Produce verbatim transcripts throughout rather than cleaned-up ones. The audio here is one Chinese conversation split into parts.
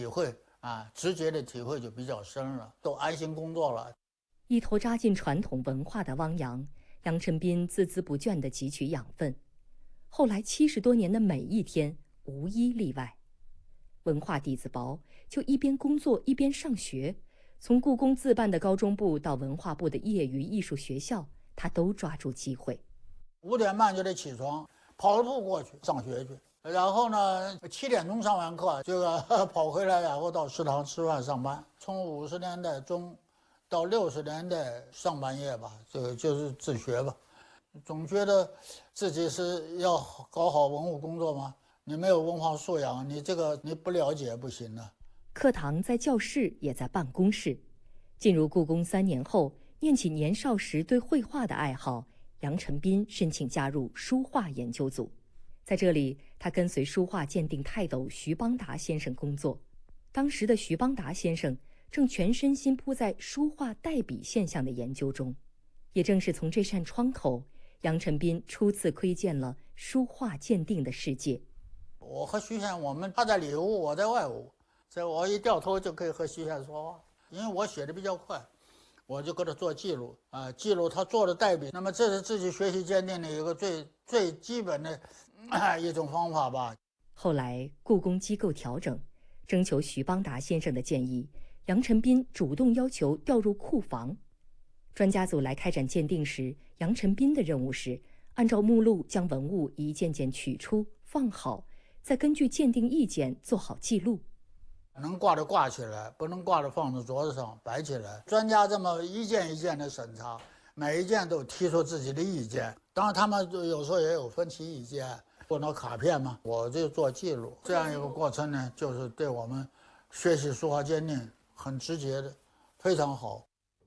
会啊，直觉的体会就比较深了，都安心工作了。 一头扎进传统文化的汪洋，杨晨斌孜孜不倦地汲取养分。后来七十多年的每一天，无一例外。文化底子薄，就一边工作一边上学。从故宫自办的高中部到文化部的业余艺术学校，他都抓住机会。 五点半就得起床，跑步过去上学去。然后呢，七点钟上完课，这个跑回来，然后到食堂吃饭上班。从五十年代中到六十年代上半叶吧，这个就是自学吧。总觉得自己是要搞好文物工作吗？你没有文化素养，你这个你不了解不行的。 课堂在教室，也在办公室。进入故宫三年后，念起年少时对绘画的爱好，杨晨斌申请加入书画研究组。在这里，他跟随书画鉴定泰斗徐邦达先生工作。当时的徐邦达先生正全身心扑在书画代笔现象的研究中。也正是从这扇窗口，杨晨斌初次窥见了书画鉴定的世界。 我和徐先生，我们他在里屋，我在外屋，这我一掉头就可以和徐先生说话，因为我写的比较快，我就给他做记录啊、呃，记录他做的代笔。那么这是自己学习鉴定的一个最最基本的、呃、一种方法吧。 后来故宫机构调整，征求徐邦达先生的建议，杨晨斌主动要求调入库房。专家组来开展鉴定时，杨晨斌的任务是按照目录将文物一件件取出放好，再根据鉴定意见做好记录。 能挂的挂起来，不能挂的放在桌子上摆起来。专家这么一件一件的审查，每一件都提出自己的意见。当然他们有时候也有分歧意见，做到卡片嘛，我就做记录。这样一个过程呢，就是对我们学习书画鉴定很直接的，非常好。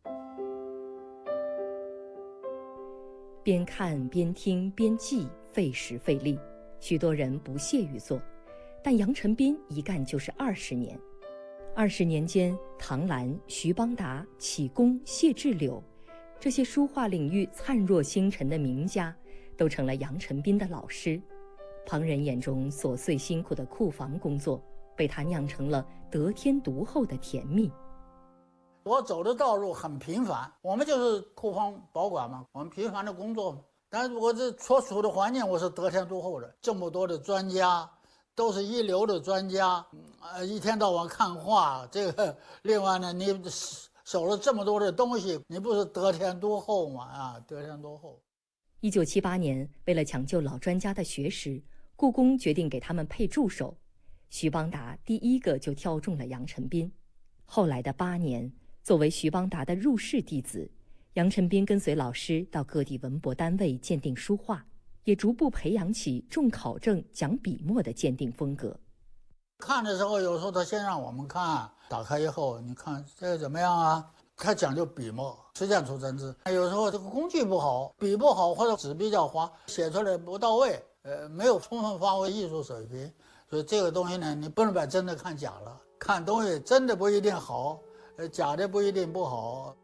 边看边听边记，费时费力，许多人不屑于做，但杨晨斌一干就是二十年。二十年间，唐兰、徐邦达、启功、谢志柳，这些书画领域灿若星辰的名家，都成了杨晨斌的老师。旁人眼中琐碎辛苦的库房工作，被他酿成了得天独厚的甜蜜。 我走的道路很平凡，我们就是库房保管嘛，我们平凡的工作。但是我这所处的环境，我是得天独厚的。这么多的专家，都是一流的专家，呃，一天到晚看画。这个，另外呢，你守了这么多的东西，你不是得天独厚吗？啊，得天独厚。 一九七八年，为了抢救老专家的学识，故宫决定给他们配助手。徐邦达第一个就挑中了杨晨斌。后来的八年，作为徐邦达的入室弟子，杨晨斌跟随老师到各地文博单位鉴定书画，也逐步培养起重考证、讲笔墨的鉴定风格。 看的时候，有时候他先让我们看，打开以后，你看这个怎么样啊？他讲究笔墨，实践出真知。有时候这个工具不好，笔不好，或者纸比较滑，写出来不到位，呃，没有充分发挥艺术水平。所以这个东西呢，你不能把真的看假了。看东西真的不一定好，呃，假的不一定不好。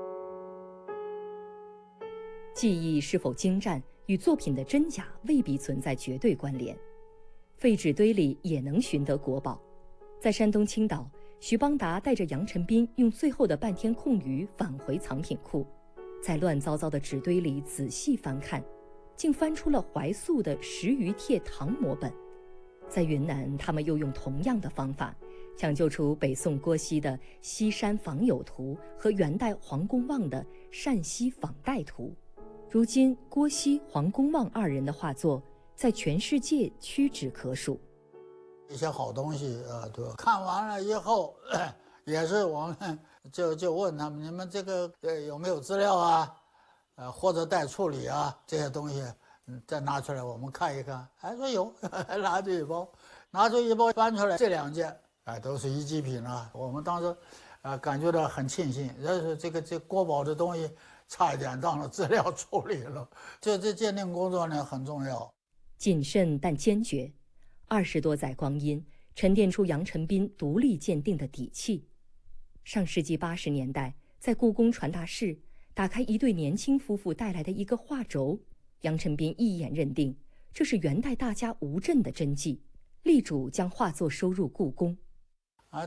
技艺是否精湛，与作品的真假未必存在绝对关联。废纸堆里也能寻得国宝。在山东青岛，徐邦达带着杨晨斌用最后的半天空余返回藏品库，在乱糟糟的纸堆里仔细翻看，竟翻出了怀素的十余帖唐摹本。在云南，他们又用同样的方法，抢救出北宋郭熙的《西山访友图》和元代黄公望的《陕西访代图》。如今，郭熙、黄公望二人的画作在全世界屈指可数。 一些好东西啊，对吧？看完了以后，也是我们就就问他们，你们这个呃有没有资料啊？呃，或者待处理啊，这些东西，嗯，再拿出来我们看一看。还说有，拿出一包，拿出一包翻出来，这两件，哎，都是一级品啊。我们当时，啊、呃，感觉到很庆幸，就是这个这国宝的东西，差一点当了资料处理了。这这鉴定工作呢很重要， 谨慎但坚决。二十多载光阴，沉淀出杨晨斌独立鉴定的底气。上世纪八十年代，在故宫传达室打开一对年轻夫妇带来的一个画轴，杨晨斌一眼认定这是元代大家吴镇的真迹，力主将画作收入故宫。